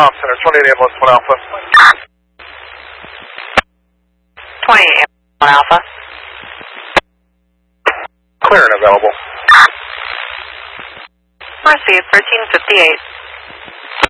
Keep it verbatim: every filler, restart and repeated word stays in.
Comm Center, twenty-eight ambulance, one Alpha. twenty-eight ambulance, one Alpha. Clear and available. Received, thirteen fifty-eight.